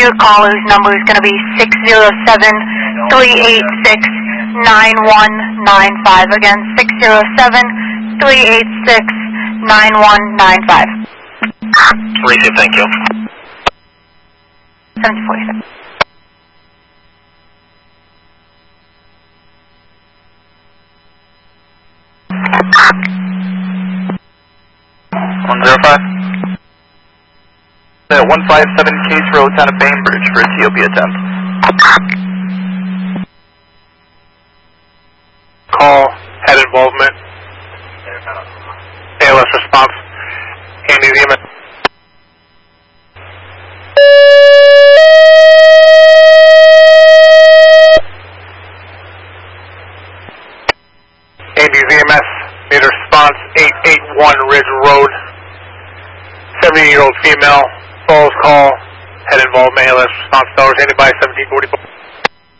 your caller's number is going to be 607-386-9195. Again, 607-386-9195. Receive, thank you. 747. At 157 Case Road, town of Bainbridge for a TOB attempt. Call, head involvement. ALS response. Andy Zeman. Andy ZMS, made a response, 881 Ridge Road. 70-year-old female, falls call, head involvement, ALS response, dollars, ended by 1744.